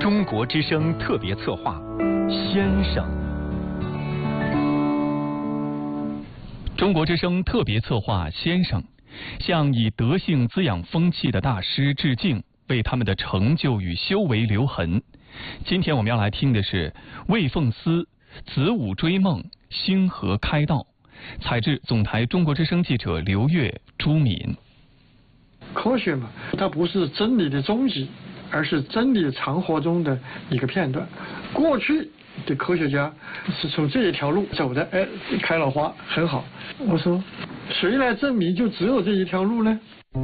中国之声特别策划，先生。中国之声特别策划，先生，向以德性滋养风气的大师致敬，为他们的成就与修为留痕。今天我们要来听的是魏凤思子午追梦，星河开道。采自总台中国之声记者刘越、朱敏。 科学嘛，它不是真理的终极，而是真理长河中的一个片段。过去的科学家是从这一条路走的，开了花，很好。我说，谁来证明就只有这一条路呢？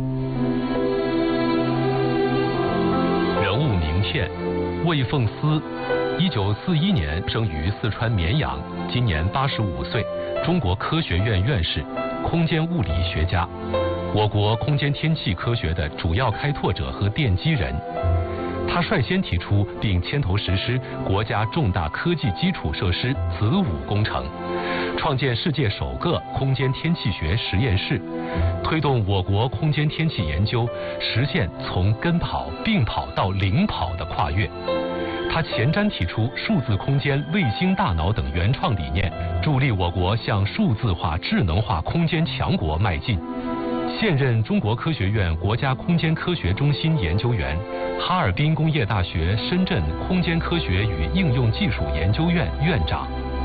人物名片：魏凤思，1941年生于四川绵阳，今年85岁，中国科学院院士，空间物理学家，我国空间天气科学的主要开拓者和奠基人。他率先提出并牵头实施国家重大科技基础设施子午工程，创建世界首个空间天气学实验室，推动我国空间天气研究实现从跟跑、并跑到领跑的跨越。他前瞻提出数字空间、卫星大脑等原创理念，助力我国向数字化、智能化空间强国迈进。现任中国科学院国家空间科学中心研究员，哈尔滨工业大学深圳空间科学与应用技术研究院院长。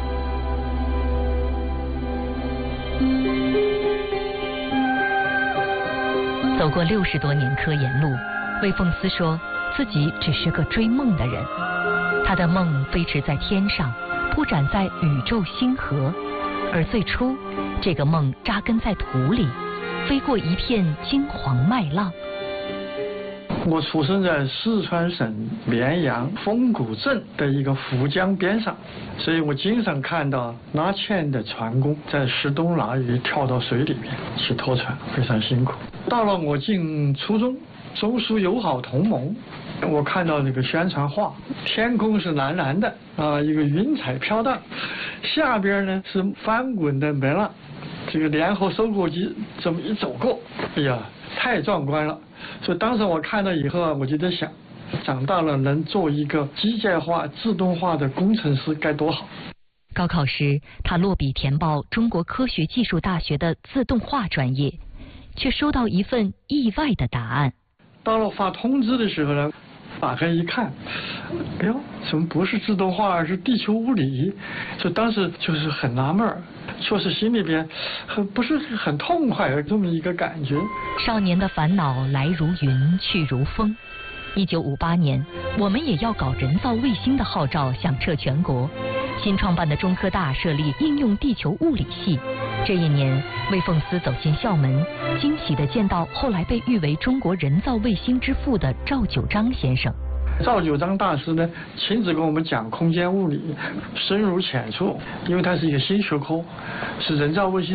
走过60多年科研路，魏凤思说自己只是个追梦的人。他的梦飞驰在天上，铺展在宇宙星河，而最初这个梦扎根在土里，飞过一片金黄麦浪。 我出生在四川省绵阳风谷镇的一个涪江边上，所以我经常看到拉纤的船工在十冬腊雨跳到水里面去拖船，非常辛苦。到了我进初中，中苏友好同盟，我看到那个宣传画，天空是蓝蓝的一个云彩飘荡，下边呢是翻滚的麦浪，这个联合收割机这么一走过，哎呀，太壮观了。所以当时我看到以后，我就在想，长大了能做一个机械化、自动化的工程师该多好。 高考时，他落笔填报中国科学技术大学的自动化专业，却收到一份意外的答案。 到了发通知的时候呢，打开一看，哎呦，怎么不是自动化，而是地球物理？所以当时就是很纳闷儿，确实心里边不是很痛快的这么一个感觉。 少年的烦恼来如云，去如风。1958年，我们也要搞人造卫星的号召响彻全国。新创办的中科大设立应用地球物理系。这一年，魏凤思走进校门，惊喜地见到后来被誉为中国人造卫星之父的赵九章先生。 赵九章大师呢，亲自跟我们讲空间物理，深入浅出，因为它是一个新学科，是人造卫星